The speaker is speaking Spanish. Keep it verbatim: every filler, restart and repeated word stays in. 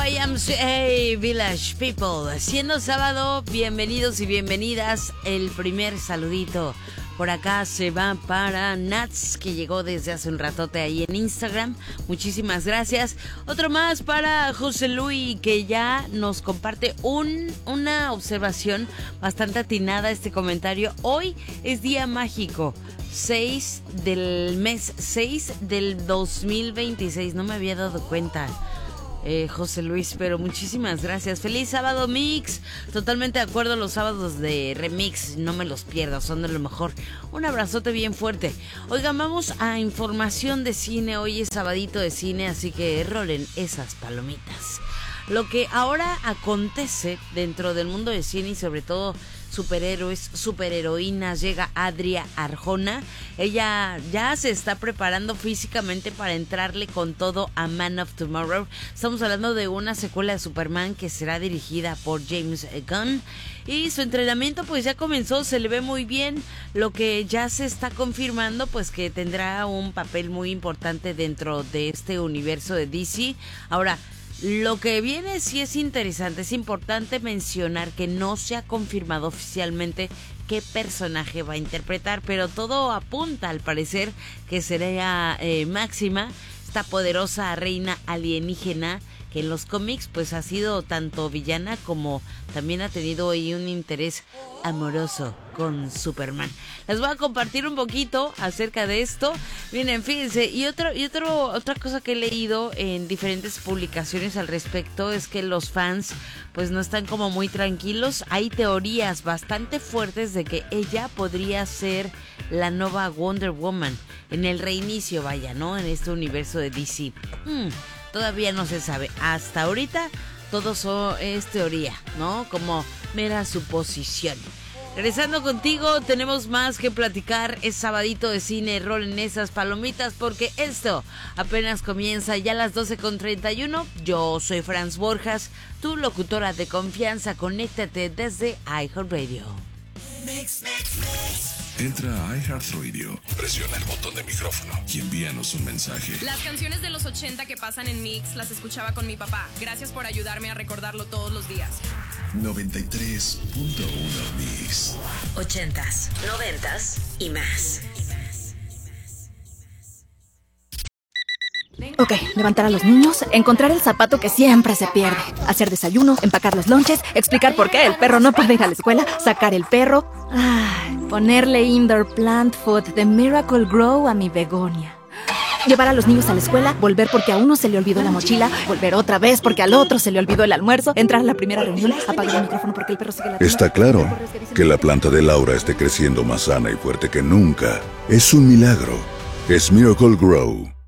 Y M C A Village People. Siendo sábado, bienvenidos y bienvenidas. El primer saludito por acá se va para Nats, que llegó desde hace un ratote ahí en Instagram. Muchísimas gracias. Otro más para José Luis, que ya nos comparte un, una observación bastante atinada. Este comentario: hoy es día mágico, seis del mes seis del dos mil veintiséis. No me había dado cuenta, Eh, José Luis, pero muchísimas gracias. Feliz sábado, Mix. Totalmente de acuerdo, los sábados de remix no me los pierdo, son de lo mejor. Un abrazote bien fuerte. Oigan, vamos a información de cine. Hoy es sabadito de cine, así que rolen esas palomitas. Lo que ahora acontece dentro del mundo de cine y sobre todo superhéroes, superheroínas, llega Adria Arjona. Ella ya se está preparando físicamente para entrarle con todo a Man of Tomorrow. Estamos hablando de una secuela de Superman que será dirigida por James Gunn. Y su entrenamiento pues ya comenzó, se le ve muy bien. Lo que ya se está confirmando pues que tendrá un papel muy importante dentro de este universo de D C. Ahora, lo que viene sí es interesante, es importante mencionar que no se ha confirmado oficialmente qué personaje va a interpretar, pero todo apunta al parecer que será eh, Máxima, esta poderosa reina alienígena que en los cómics pues ha sido tanto villana como también ha tenido ahí un interés amoroso con Superman. Les voy a compartir un poquito acerca de esto. Miren, fíjense, y otro y otro otra cosa que he leído en diferentes publicaciones al respecto es que los fans pues no están como muy tranquilos. Hay teorías bastante fuertes de que ella podría ser la nueva Wonder Woman en el reinicio, vaya, ¿no? En este universo de D C. Hmm, todavía no se sabe. Hasta ahorita todo eso es teoría, ¿no? Como mera suposición. Regresando contigo, tenemos más que platicar. Es sabadito de cine, rolen esas palomitas porque esto apenas comienza ya a las doce con treinta y uno. Yo soy Franz Borjas, tu locutora de confianza. Conéctate desde iHeartRadio. Mix, mix, mix. Entra a iHeartRadio, presiona el botón de micrófono y envíanos un mensaje. Las canciones de los ochenta que pasan en Mix las escuchaba con mi papá. Gracias por ayudarme a recordarlo todos los días. noventa y tres punto uno Mix. Ochentas, noventas y más. Ok, levantar a los niños, encontrar el zapato que siempre se pierde, hacer desayuno, empacar los lonches, explicar por qué el perro no puede ir a la escuela, sacar el perro, ay, ponerle indoor plant food de Miracle Grow a mi begonia. Llevar a los niños a la escuela, volver porque a uno se le olvidó la mochila, volver otra vez porque al otro se le olvidó el almuerzo, entrar a la primera reunión, apagar el micrófono porque el perro sigue ladrando. Está claro que la planta de Laura esté creciendo más sana y fuerte que nunca. Es un milagro. Es Miracle Grow.